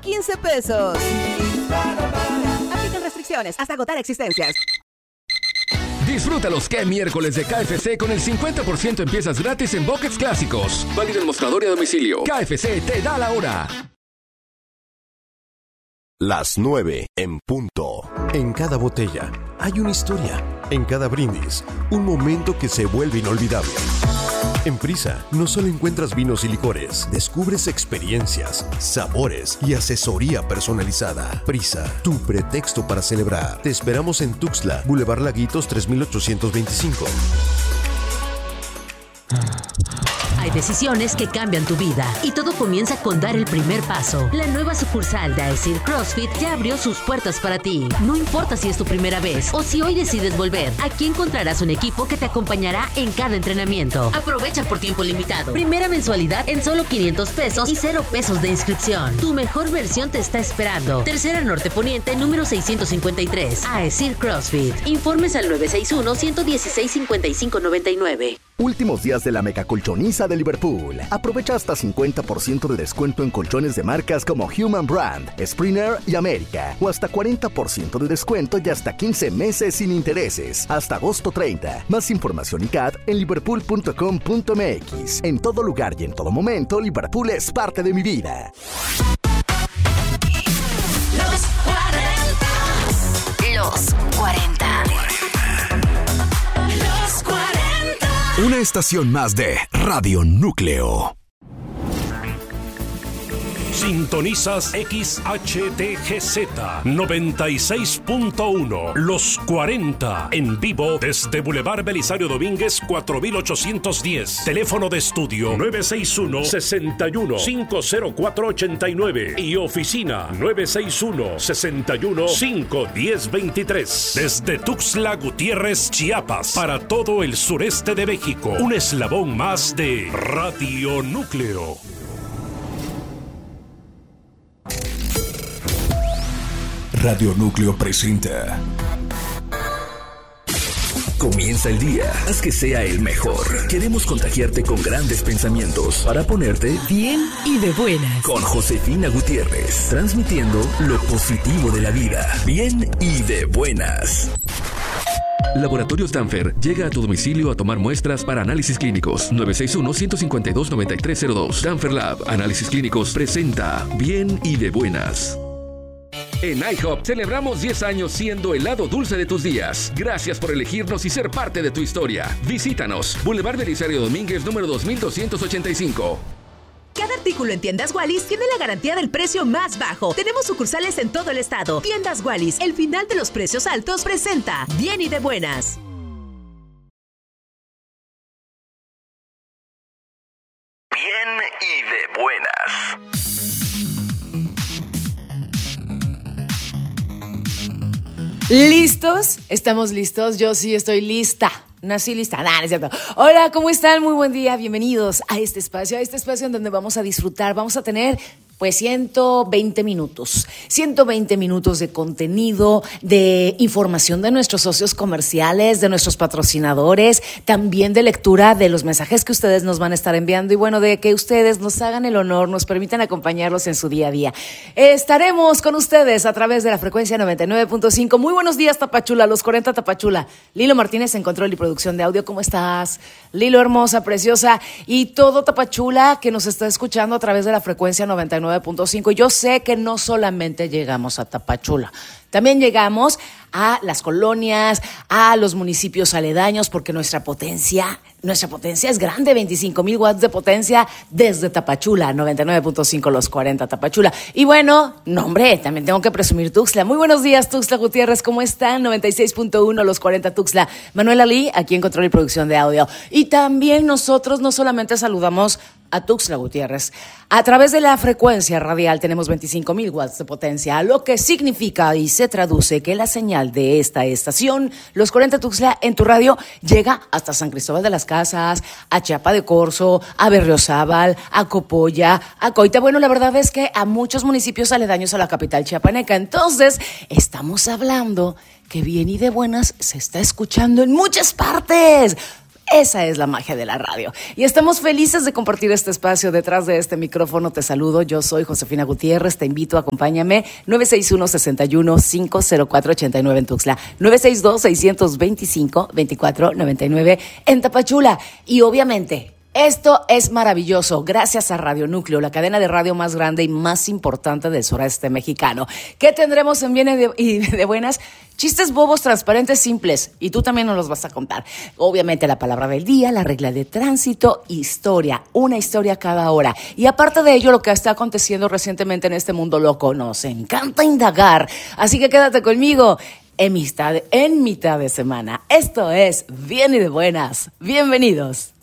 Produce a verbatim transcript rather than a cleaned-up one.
quince pesos. Aplican restricciones hasta agotar existencias. Disfruta los que miércoles de K F C con el cincuenta por ciento en piezas gratis en buckets clásicos. Válido en mostrador y a domicilio. K F C te da la hora. Las nueve en punto. En cada botella hay una historia. En cada brindis, un momento que se vuelve inolvidable. En Prisa, no solo encuentras vinos y licores, descubres experiencias, sabores y asesoría personalizada. Prisa, tu pretexto para celebrar. Te esperamos en Tuxtla, Boulevard Laguitos tres mil ochocientos veinticinco. Hay decisiones que cambian tu vida y todo comienza con dar el primer paso. La nueva sucursal de AESIR CrossFit ya abrió sus puertas para ti. No importa si es tu primera vez o si hoy decides volver, aquí encontrarás un equipo que te acompañará en cada entrenamiento. Aprovecha por tiempo limitado. Primera mensualidad en solo quinientos pesos y cero pesos de inscripción. Tu mejor versión te está esperando. Tercera Norte Poniente, número seiscientos cincuenta y tres. AESIR CrossFit. Informes al nueve seis uno, uno uno seis, cinco cinco nueve nueve. Últimos días de la mega colchoniza de Liverpool. Aprovecha hasta cincuenta por ciento de descuento en colchones de marcas como Human Brand, Springer y América. O hasta cuarenta por ciento de descuento y hasta quince meses sin intereses. Hasta agosto treinta. Más información y C A D en liverpool punto com punto m x. En todo lugar y en todo momento, Liverpool es parte de mi vida. Los cuarenta. Los cuarenta. Los cuarenta. Una estación más de Radio Núcleo. Sintonizas X H D G Z noventa y seis punto uno, Los cuarenta, en vivo desde Boulevard Belisario Domínguez cuatro mil ochocientos diez. Teléfono de estudio nueve seis uno, seis uno, cinco cero cuatro, ocho nueve y oficina nueve seis uno, seis uno, cinco uno cero, dos tres. Desde Tuxtla Gutiérrez, Chiapas, para todo el sureste de México. Un eslabón más de Radio Núcleo. Radio Núcleo presenta. Comienza el día, haz que sea el mejor. Queremos contagiarte con grandes pensamientos para ponerte bien y de buenas. Con Josefina Gutiérrez, transmitiendo lo positivo de la vida. Bien y de buenas. Laboratorios Danfer llega a tu domicilio a tomar muestras para análisis clínicos. nueve seis uno, uno cinco dos, nueve tres cero dos. Danfer Lab, análisis clínicos, presenta Bien y de buenas. En IHOP celebramos diez años siendo el lado dulce de tus días. Gracias por elegirnos y ser parte de tu historia. Visítanos, Boulevard Belisario Domínguez, número dos mil doscientos ochenta y cinco. Cada artículo en Tiendas Wallis tiene la garantía del precio más bajo. Tenemos sucursales en todo el estado. Tiendas Wallis, el final de los precios altos, presenta Bien y de buenas. Bien y de buenas. ¿Listos? ¿Estamos listos? Yo sí estoy lista. Nací lista. Nah, no es cierto. Hola, ¿cómo están? Muy buen día. Bienvenidos a este espacio, a este espacio en donde vamos a disfrutar. Vamos a tener, pues, ciento veinte minutos. ciento veinte minutos de contenido, de información de nuestros socios comerciales, de nuestros patrocinadores, también de lectura de los mensajes que ustedes nos van a estar enviando y, bueno, de que ustedes nos hagan el honor, nos permitan acompañarlos en su día a día. Estaremos con ustedes a través de la frecuencia noventa y nueve punto cinco. Muy buenos días, Tapachula, los cuarenta Tapachula. Lilo Martínez en control y producción de audio. ¿Cómo estás? Lilo, hermosa, preciosa, y todo Tapachula que nos está escuchando a través de la frecuencia noventa y nueve punto cinco. Yo sé que no solamente llegamos a Tapachula, también llegamos a las colonias, a los municipios aledaños, porque nuestra potencia, nuestra potencia es grande, veinticinco mil watts de potencia desde Tapachula, noventa y nueve punto cinco, los cuarenta Tapachula. Y bueno, no hombre, también tengo que presumir Tuxtla. Muy buenos días, Tuxtla Gutiérrez, ¿cómo están? noventa y seis punto uno, los cuarenta Tuxtla. Manuela Lee, aquí en control y producción de audio. Y también nosotros no solamente saludamos a Tuxtla Gutiérrez. A través de la frecuencia radial tenemos veinticinco mil watts de potencia, lo que significa y se traduce que la señal de esta estación, los cuarenta Tuxtla, en tu radio, llega hasta San Cristóbal de las Casas, a Chiapa de Corzo, a Berriozábal, a Copolla, a Coita. Bueno, la verdad es que a muchos municipios aledaños a la capital chiapaneca. Entonces, estamos hablando que Bien y de buenas se está escuchando en muchas partes. Esa es la magia de la radio. Y estamos felices de compartir este espacio. Detrás de este micrófono te saludo. Yo soy Josefina Gutiérrez. Te invito, acompáñame. nueve seis uno, seis uno, cinco cero cuatro, ocho nueve en Tuxtla. nueve seis dos, seis dos cinco, dos cuatro nueve nueve en Tapachula. Y obviamente, esto es maravilloso, gracias a Radio Núcleo, la cadena de radio más grande y más importante del sureste mexicano. ¿Qué tendremos en Bien y de, y de Buenas? Chistes bobos, transparentes, simples, y tú también nos los vas a contar. Obviamente la palabra del día, la regla de tránsito, historia, una historia cada hora. Y aparte de ello, lo que está aconteciendo recientemente en este mundo loco, nos encanta indagar. Así que quédate conmigo en mitad, en mitad de semana. Esto es Bien y de Buenas. Bienvenidos.